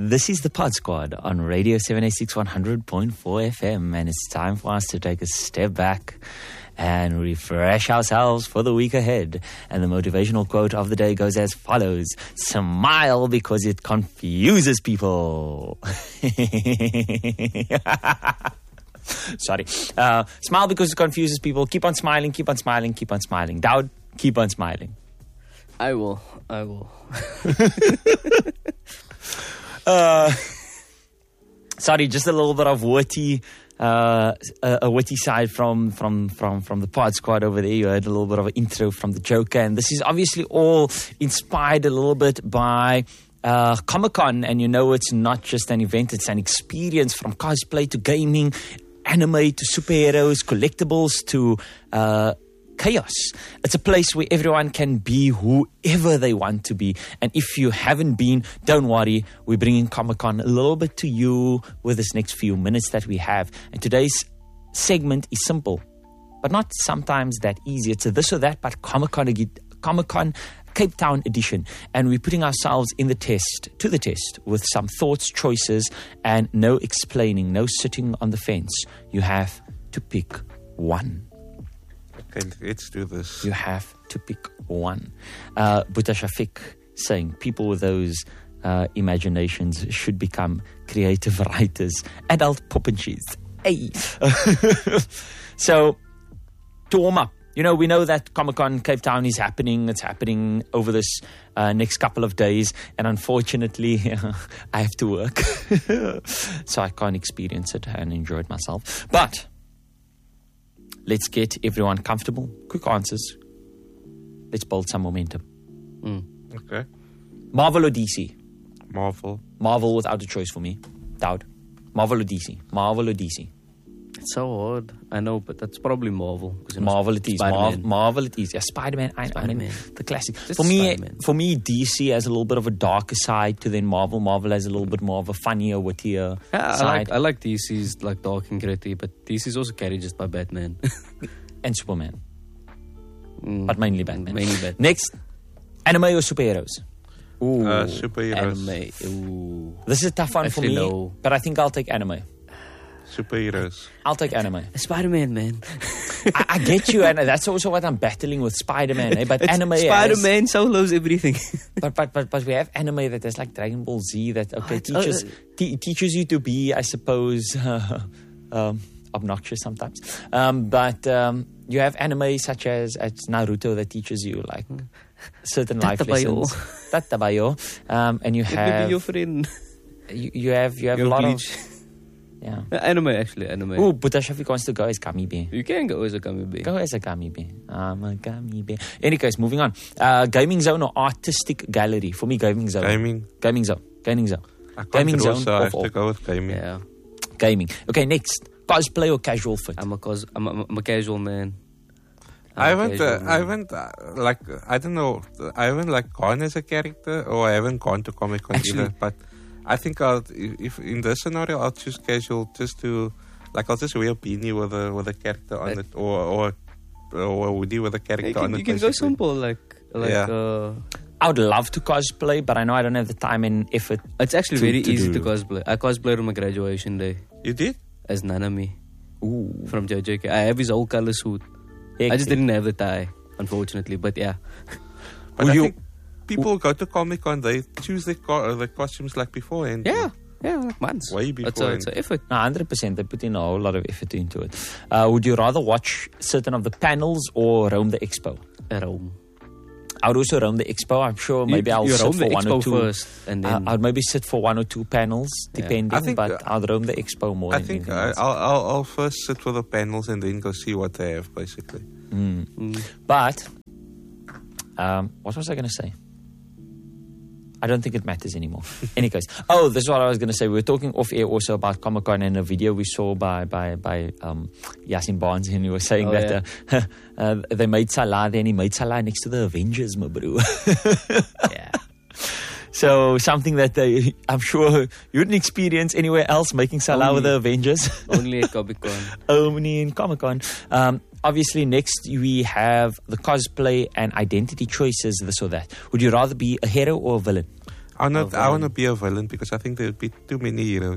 This is the Pod Squad on Radio 786 100.4 FM, and it's time for us to take a step back and refresh ourselves for the week ahead. And the motivational quote of the day goes as follows: smile because it confuses people. Sorry. Smile because it confuses people. Keep on smiling, keep on smiling, keep on smiling. Dowd, keep on smiling. I will. Sorry, just a little bit of witty, a witty side from the Pod Squad over there. You heard a little bit of an intro from the Joker, and this is obviously all inspired a little bit by Comic-Con, and you know it's not just an event, it's an experience, from cosplay to gaming, anime to superheroes, collectibles to chaos. It's a place where everyone can be whoever they want to be. And if you haven't been, don't worry. We're bringing Comic-Con a little bit to you with this next few minutes that we have. And today's segment is simple, but not sometimes that easy. It's a this or that, but Comic-Con Cape Town edition. And we're putting ourselves to the test with some thoughts, choices, and no explaining, no sitting on the fence. You have to pick one. Okay, let's do this. You have to pick one. Boeta Shafiq saying people with those imaginations should become creative writers. Adult poppencheese. Hey. So, to warm up, you know, we know that Comic-Con Cape Town is happening. It's happening over this next couple of days. And unfortunately, I have to work. So I can't experience it and enjoy it myself. But let's get everyone comfortable. Quick answers. Let's build some momentum. Okay. Marvel or DC? Marvel. Marvel without a choice for me. Dowd. Marvel or DC? Marvel or DC? It's so hard. I know, but that's probably Marvel. Marvel it is. Marvel it is. Yeah, Spider-Man. I mean, the classic. For me, DC has a little bit of a darker side to then Marvel. Marvel has a little bit more of a funnier, wittier side. I like DC's like dark and gritty, but DC's also carried just by Batman. And Superman. But mainly Batman. Next, anime or superheroes? Ooh, superheroes. Anime. Ooh. This is a tough one for me, but I think I'll take anime. Superheroes. I'll take anime. Spider-Man, man. I get you, and that's also what I'm battling with Spider-Man. But it's anime, Spider-Man solos everything. but we have anime that is like Dragon Ball Z that teaches you to be, I suppose, obnoxious sometimes. But you have anime such as Naruto that teaches you like certain life lessons. Tatabayo. And you have your friend. You have a lot of. Yeah. Anime. Oh, Boeta Shafiq wants to go as Gummy Bear. You can go as a Gummy Bear. Go as a Gummy Bear. I'm a Gummy Bear. Any case, moving on. Gaming zone or artistic gallery? For me, gaming zone. Gaming zone. I can't draw, so I have to go with gaming. Yeah. Gaming. Okay, next. Cosplay or casual fit? I'm a casual man. I haven't gone as a character, or I haven't gone to Comic-Con either, but I think if in this scenario I'll choose casual, just to I'll just wear a beanie with a character on it, or a hoodie with a character on it. You can go simple like I would love to cosplay, but I know I don't have the time and effort. It's actually very easy to cosplay. I cosplayed on my graduation day. You did? As Nanami. Ooh. From JJK. I have his whole color suit. I just didn't have the tie, unfortunately. But yeah. But I think people go to Comic-Con, they choose the costumes like beforehand. Yeah, like months. Way before. It's an effort. No, 100%. They put in a whole lot of effort into it. Would you rather watch certain of the panels or roam the expo? Roam. I would also roam the expo. I'm sure maybe I'll sit for one or two. First, and then I'd maybe sit for one or two panels, depending. But I'll roam the expo more. I think I'll first sit for the panels and then go see what they have, basically. But what was I going to say? I don't think it matters anymore. Any case. Oh, this is what I was going to say. We were talking off air also about Comic-Con and a video we saw by Yasin Barnes, and he was saying they made Salah, then he made Salah next to the Avengers, my bro. Yeah. So something that I'm sure you wouldn't experience anywhere else, making Salah with the Avengers. Only at Comic-Con. Only in Comic-Con. Obviously, next we have the cosplay and identity choices, this or that. Would you rather be a hero or a villain? I want to be a villain because I think there would be too many heroes.